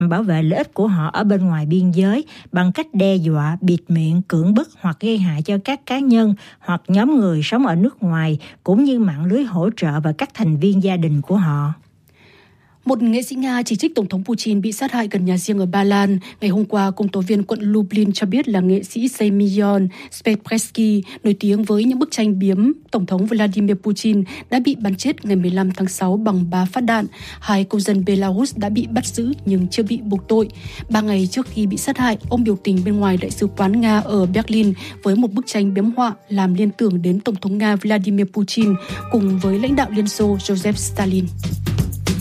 nhằm bảo vệ lợi ích của họ ở bên ngoài biên giới bằng cách đe dọa, bịt miệng, cưỡng bức hoặc gây hại cho các cá nhân hoặc nhóm người sống ở nước ngoài, cũng như mạng lưới hỗ trợ và các thành viên gia đình của họ. Một nghệ sĩ Nga chỉ trích Tổng thống Putin bị sát hại gần nhà riêng ở Ba Lan. Ngày hôm qua, công tố viên quận Lublin cho biết là nghệ sĩ Semyon Spepresky, nổi tiếng với những bức tranh biếm Tổng thống Vladimir Putin, đã bị bắn chết ngày 15 tháng 6 bằng 3 phát đạn. 2 công dân Belarus đã bị bắt giữ nhưng chưa bị buộc tội. 3 ngày trước khi bị sát hại, ông biểu tình bên ngoài Đại sứ quán Nga ở Berlin với một bức tranh biếm họa làm liên tưởng đến Tổng thống Nga Vladimir Putin cùng với lãnh đạo Liên Xô Joseph Stalin.